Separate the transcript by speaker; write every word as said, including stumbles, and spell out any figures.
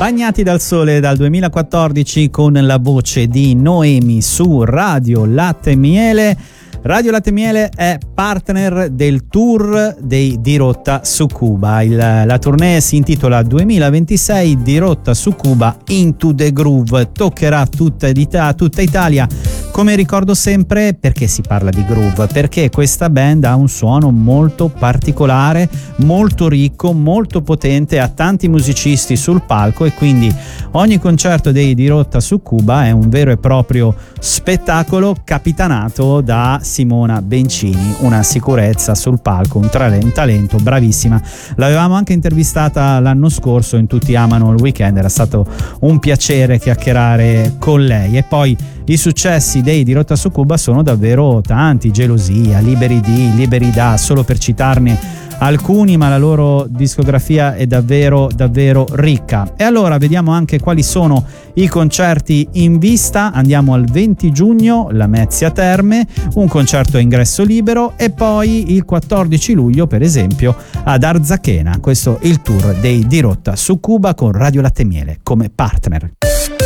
Speaker 1: Bagnati dal sole dal duemilaquattordici con la voce di Noemi su Radio Latte e Miele. Radio Latte e Miele è partner del tour dei Dirotta su Cuba. Il, la tournée si intitola duemilaventisei Dirotta su Cuba Into the Groove. Toccherà tutta, tutta Italia. Come ricordo sempre, perché si parla di groove? Perché questa band ha un suono molto particolare, molto ricco, molto potente, ha tanti musicisti sul palco e quindi ogni concerto dei Dirotta su Cuba è un vero e proprio spettacolo capitanato da Simona Bencini, una sicurezza sul palco, un, tra- un talento, bravissima. L'avevamo anche intervistata l'anno scorso in Tutti amano il weekend, era stato un piacere chiacchierare con lei. E poi i successi dei Dirotta su Cuba sono davvero tanti: Gelosia, Liberi di, Liberi da, solo per citarne alcuni, ma la loro discografia è davvero davvero ricca. E allora vediamo anche quali sono i concerti in vista. Andiamo al venti giugno, la Mezzia Terme, un concerto a ingresso libero, e poi il quattordici luglio per esempio ad Arzachena. Questo è il tour dei Dirotta su Cuba con Radio Latte e Miele come partner.